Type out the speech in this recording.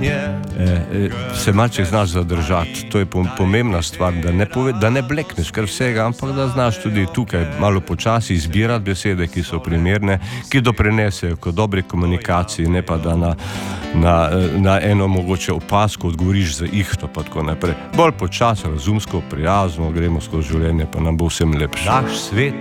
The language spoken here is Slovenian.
se malce znaš zadržati. To je pomembna stvar, da ne blekneš kar vsega, ampak da znaš tudi tukaj malo počasi izbirati besede, ki so primerne, ki doprinesejo k dobri komunikaciji, ne pa da na eno mogoče opazko odgovoriš za ihto pa tako naprej. Bolj počasi, razumsko, prijazno, gremo skozi življenje, pa nam bo vsem lepše. Naš svet